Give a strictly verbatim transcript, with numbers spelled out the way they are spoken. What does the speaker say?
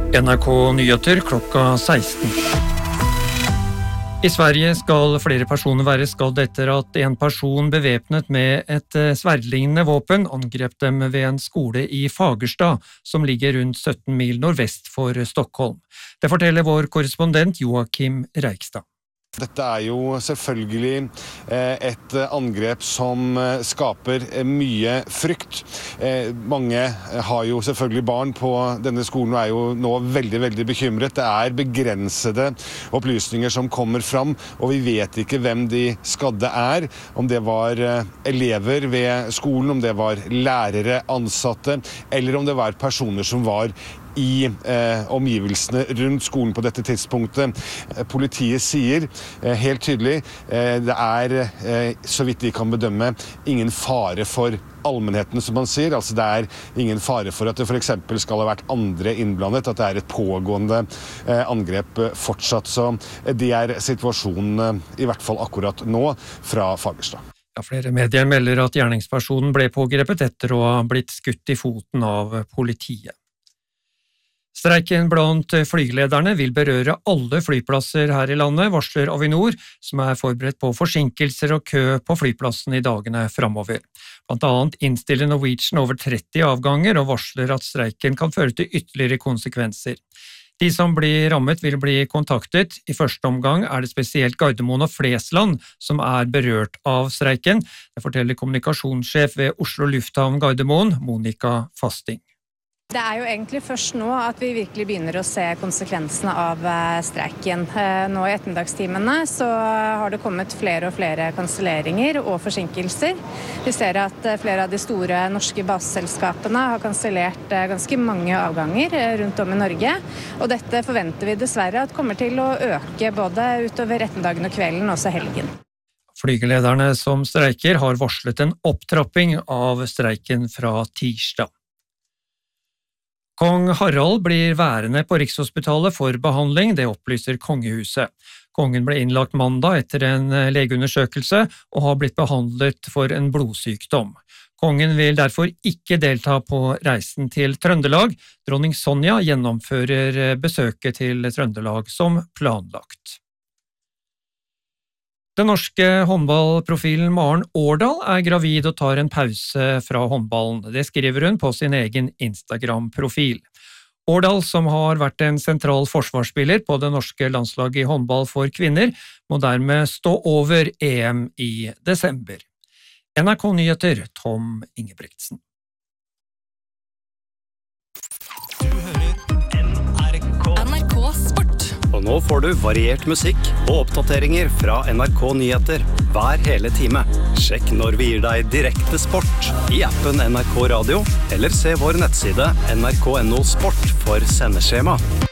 N R K Nyheter klokka seksten. I Sverige skal flere personer være skadd etter at en person bevæpnet med et sverdlignende våpen angrep dem ved en skole i Fagersta, som ligger rundt sytten mil nordvest for Stockholm. Det forteller vår korrespondent Joakim Reikstad. Dette er jo selvfølgelig et angrep som skaper mye frykt. Mange har jo selvfølgelig barn på denne skolen og er jo nå veldig, veldig bekymret. Det er begrensede opplysninger som kommer fram, og vi vet ikke hvem de skadde er. Om det var elever ved skolen, om det var lærere, ansatte, eller om det var personer som var i eh, omgivelsene rundt skolen på dette tidspunktet. Politiet sier eh, helt tydelig eh, det er, eh, så vidt de kan bedømme, ingen fare for allmennheten, som man sier. Altså det er ingen fare for at det for eksempel skal ha vært andre innblandet, at det er et pågående eh, angrep fortsatt. Så det er situasjonen i hvert fall akkurat nå fra Fagersta. Ja, flere medier melder at gjerningspersonen ble pågrepet etter å ha blitt skutt i foten av politiet. Streiken blant flygelederne vil berøre alle flyplasser her i landet, varsler Avinor, som er forberedt på forsinkelser og kø på flyplassen i dagene fremover. Blant annet innstiller Norwegian over tretti avganger og varsler at streiken kan føre til ytterligere konsekvenser. De som blir rammet vil bli kontaktet. I første omgang er det spesielt Gardermoen og Flesland som er berørt av streiken. Det forteller kommunikasjonssjef ved Oslo Lufthavn Gardermoen, Monica Fasting. Det er jo egentlig først nå at vi virkelig begynner å se konsekvensene av streiken. Nå i ettermiddagstimene så har det kommet flere og flere kanselleringer og forsinkelser. Vi ser at flere av de store norske baseselskapene har kansellert ganske mange avganger rundt om i Norge, og dette forventer vi dessverre at kommer til å øke både utover ettermiddagen og kvelden, også helgen. Flygelederne som streiker har varslet en opptrapping av streiken fra tirsdag. Kong Harald blir værende på Rikshospitalet for behandling, det opplyser kongehuset. Kongen ble innlagt mandag etter en legeundersøkelse og har blitt behandlet for en blodsykdom. Kongen vil derfor ikke delta på reisen til Trøndelag. Dronning Sonja gjennomfører besøket til Trøndelag som planlagt. Den norske håndballprofilen Maren Årdal er gravid og tar en pause fra håndballen. Det skriver hun på sin egen Instagram-profil. Årdal, som har vært en sentral forsvarsspiller på det norske landslaget i håndball for kvinner, må dermed stå over E M i desember. N R K Nyheter, Tom Ingebrigtsen. Og nå får du variert musikk og oppdateringer fra N R K Nyheter hver hele time. Sjekk når vi gir deg direkte sport i appen N R K Radio, eller se vår nettside N R K punktum no sport for sendeskjema.